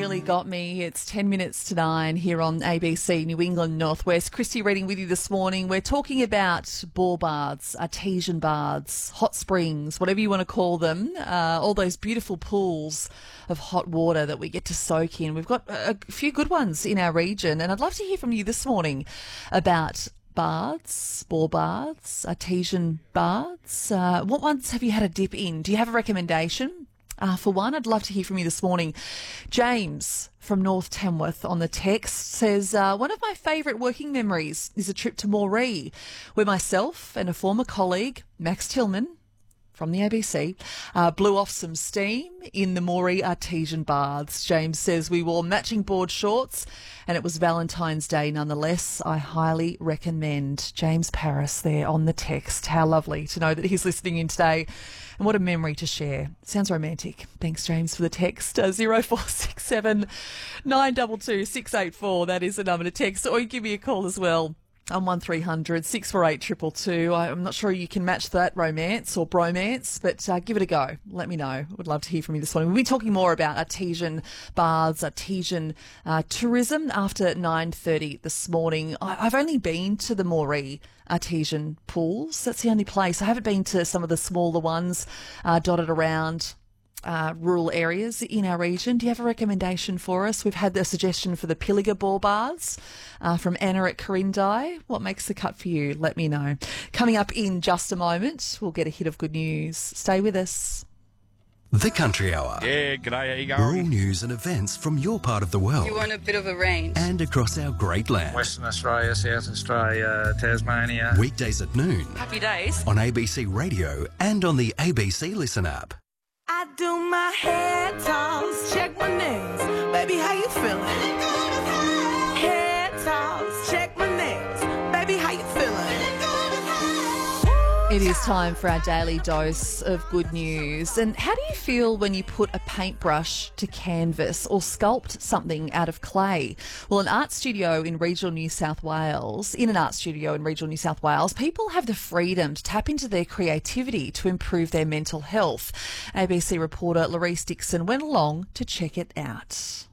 really got me. It's 10 minutes to 9 here on ABC New England Northwest. Christy Reading with you this morning. We're talking about ball baths, artesian baths, hot springs, whatever you want to call them, all those beautiful pools of hot water that we get to soak in. We've got a few good ones in our region, and I'd love to hear from you this morning about baths, ball baths, artesian baths. What ones have you had a dip in? Do you have a recommendation? For one, I'd love to hear from you this morning. James from North Tamworth on the text says, one of my favourite working memories is a trip to Moree, where myself and a former colleague, Max Tillman, from the ABC, blew off some steam in the Moree artesian baths. James says we wore matching board shorts and it was Valentine's Day nonetheless. I highly recommend. James Paris there on the text. How lovely to know that he's listening in today. And what a memory to share. Sounds romantic. Thanks, James, for the text. 0467 922 684. That is the number to text. Or you give me a call as well on 1300 648 222. I'm not sure you can match that romance or bromance, but give it a go. Let me know. I would love to hear from you this morning. We'll be talking more about artesian baths, artesian tourism after 9:30 this morning. I've only been to the Moree artesian pools. That's the only place. I haven't been to some of the smaller ones dotted around rural areas in our region. Do you have a recommendation for us? We've had a suggestion for the Pilliga ball baths from Anna at Corindai. What makes the cut for you? Let me know. Coming up in just a moment, we'll get a hit of good news. Stay with us. The Country Hour. Yeah, g'day, how you Rural going? news and events from your part of the world. You want a bit of a range. And across our great land. Western Australia, South Australia, Tasmania. Weekdays at noon Happy days. on ABC Radio and on the ABC Listen app. I do my head toss, check my nails. Baby, how you feeling? Head toss, check my nails. Baby, how you feeling? It is time for our daily dose of good news. And how do you feel when you put a paintbrush to canvas or sculpt something out of clay? Well, in an art studio in regional New South Wales, people have the freedom to tap into their creativity to improve their mental health. ABC reporter Larice Dixon went along to check it out.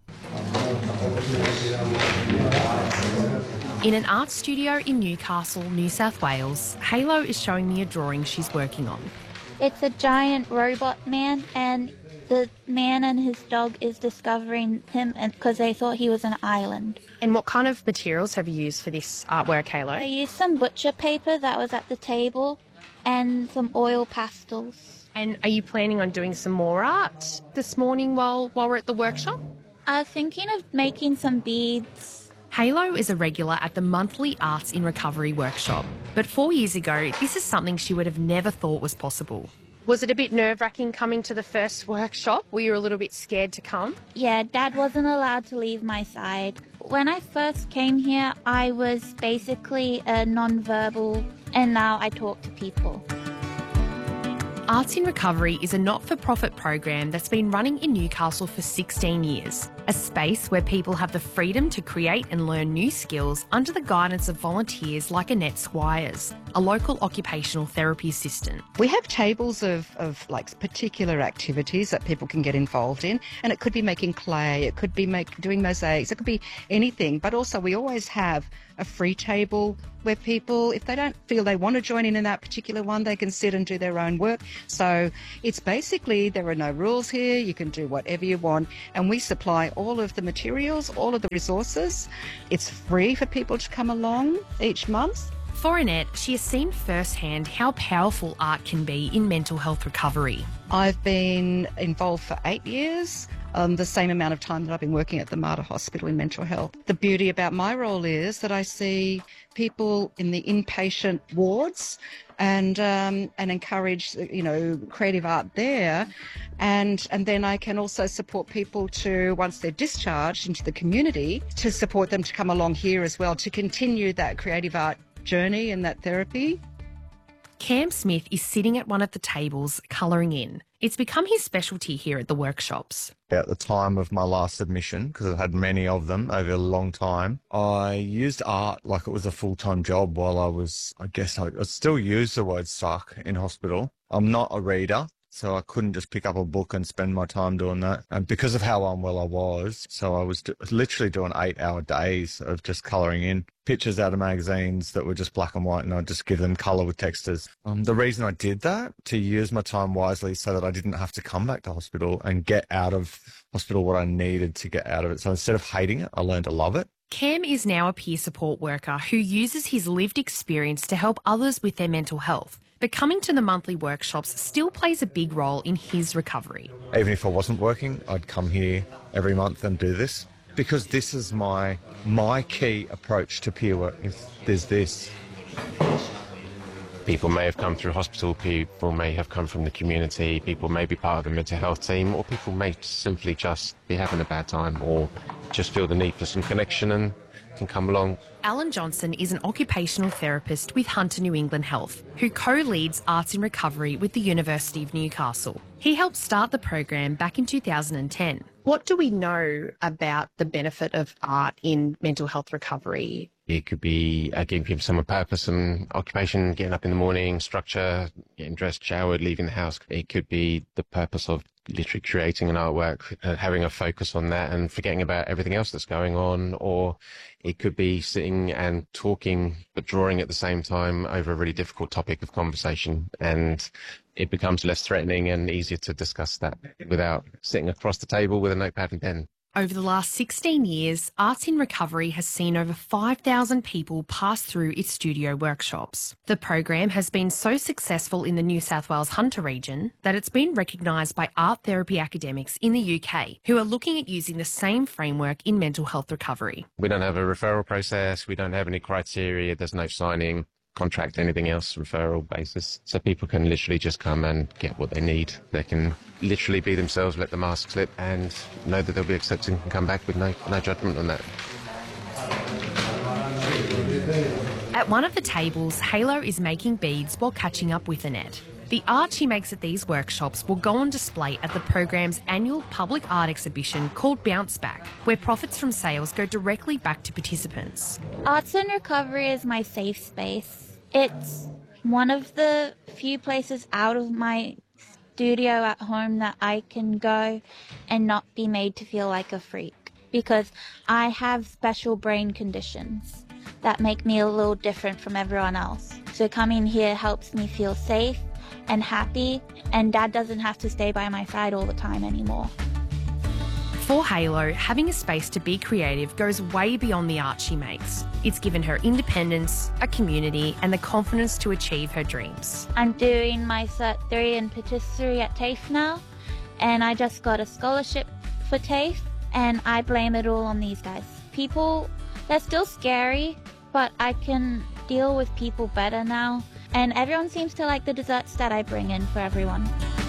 In an art studio in Newcastle, New South Wales, Halo is showing me a drawing she's working on. It's a giant robot man, and the man and his dog is discovering him because they thought he was an island. And what kind of materials have you used for this artwork, Halo? I used some butcher paper that was at the table and some oil pastels. And are you planning on doing some more art this morning while we're at the workshop? I was thinking of making some beads. Halo is a regular at the monthly Arts in Recovery workshop. But 4 years ago, this is something she would have never thought was possible. Was it a bit nerve-wracking coming to the first workshop? Were you a little bit scared to come? Yeah, Dad wasn't allowed to leave my side. When I first came here, I was basically a non-verbal, and now I talk to people. Arts in Recovery is a not-for-profit program that's been running in Newcastle for 16 years, a space where people have the freedom to create and learn new skills under the guidance of volunteers like Annette Squires, a local occupational therapy assistant. We have tables of like particular activities that people can get involved in, and it could be making clay, it could be doing mosaics, it could be anything, but also we always have a free table where people, if they don't feel they want to join in that particular one, they can sit and do their own work. So it's basically, there are no rules here, you can do whatever you want, and we supply all of the materials, all of the resources. It's free for people to come along each month. For Annette, she has seen firsthand how powerful art can be in mental health recovery. I've been involved for 8 years, the same amount of time that I've been working at the Mater Hospital in mental health. The beauty about my role is that I see people in the inpatient wards and encourage, creative art there. And then I can also support people to, once they're discharged into the community, to support them to come along here as well, to continue that creative art journey and that therapy. Cam Smith is sitting at one of the tables colouring in. It's become his specialty here at the workshops. At the time of my last admission, because I've had many of them over a long time, I used art like it was a full-time job while I still use the word suck in hospital. I'm not a reader. So I couldn't just pick up a book and spend my time doing that. And because of how unwell I was, so I was literally doing 8-hour days of just colouring in pictures out of magazines that were just black and white, and I'd just give them colour with textures. The reason I did that, to use my time wisely so that I didn't have to come back to hospital and get out of hospital what I needed to get out of it. So instead of hating it, I learned to love it. Cam is now a peer support worker who uses his lived experience to help others with their mental health. But coming to the monthly workshops still plays a big role in his recovery. Even if I wasn't working, I'd come here every month and do this, because this is my key approach to peer work. There's this. People may have come through hospital, people may have come from the community, people may be part of the mental health team, or people may simply just be having a bad time or just feel the need for some connection and can come along. Alan Johnson is an occupational therapist with Hunter New England Health, who co-leads Arts in Recovery with the University of Newcastle. He helped start the program back in 2010. What do we know about the benefit of art in mental health recovery? It could be giving people some purpose and occupation, getting up in the morning, structure, getting dressed, showered, leaving the house. It could be the purpose of literally creating an artwork, having a focus on that and forgetting about everything else that's going on. Or it could be sitting and talking, but drawing at the same time over a really difficult topic of conversation. And it becomes less threatening and easier to discuss that without sitting across the table with a notepad and pen. Over the last 16 years, Arts in Recovery has seen over 5,000 people pass through its studio workshops. The program has been so successful in the New South Wales Hunter region that it's been recognised by art therapy academics in the UK who are looking at using the same framework in mental health recovery. We don't have a referral process, we don't have any criteria, there's no signing contract, anything else, referral basis. So people can literally just come and get what they need. They can literally be themselves, let the mask slip and know that they'll be accepted and come back with no judgment on that. At one of the tables, Halo is making beads while catching up with Annette. The art she makes at these workshops will go on display at the program's annual public art exhibition called Bounce Back, where profits from sales go directly back to participants. Arts in Recovery is my safe space. It's one of the few places out of my studio at home that I can go and not be made to feel like a freak, because I have special brain conditions that make me a little different from everyone else. So coming here helps me feel safe and happy, and Dad doesn't have to stay by my side all the time anymore. For Halo, having a space to be creative goes way beyond the art she makes. It's given her independence, a community, and the confidence to achieve her dreams. I'm doing my Cert 3 in patisserie at TAFE now, and I just got a scholarship for TAFE, and I blame it all on these guys. People, they're still scary, but I can deal with people better now, and everyone seems to like the desserts that I bring in for everyone.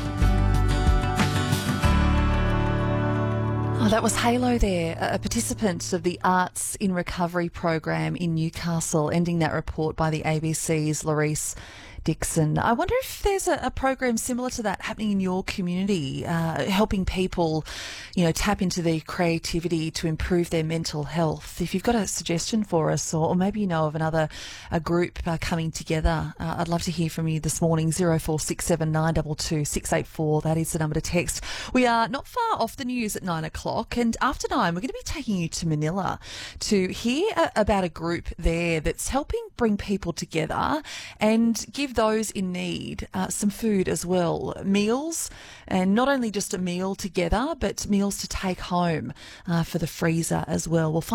Oh, that was Halo there, a participant of the Arts in Recovery program in Newcastle, ending that report by the ABC's Laurice Dixon. I wonder if there's a program similar to that happening in your community, helping people, tap into their creativity to improve their mental health. If you've got a suggestion for us, or maybe you know of a group coming together, I'd love to hear from you this morning. 0467 922 684. That is the number to text. We are not far off the news at 9 o'clock, and after 9 we're going to be taking you to Manila to hear about a group there that's helping bring people together and give those in need some food as well. Meals, and not only just a meal together, but meals to take home for the freezer as well. We'll find